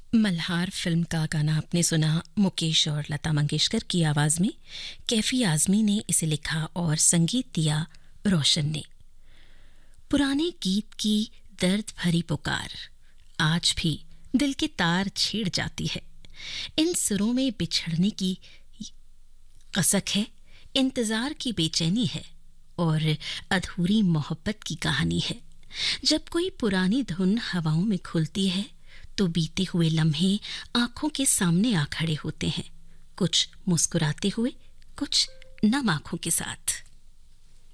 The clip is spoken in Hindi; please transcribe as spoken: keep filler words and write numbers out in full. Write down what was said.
मल्हार फिल्म का गाना आपने सुना मुकेश और लता मंगेशकर की आवाज़ में। कैफी आज़मी ने इसे लिखा और संगीत दिया रोशन ने। पुराने गीत की दर्द भरी पुकार आज भी दिल के तार छेड़ जाती है। इन सुरों में बिछड़ने की कसक है, इंतज़ार की बेचैनी है और अधूरी मोहब्बत की कहानी है। जब कोई पुरानी धुन हवाओं में खुलती है तो बीते हुए लम्हे आंखों के सामने आ खड़े होते हैं, कुछ मुस्कुराते हुए, कुछ नम आंखों के साथ।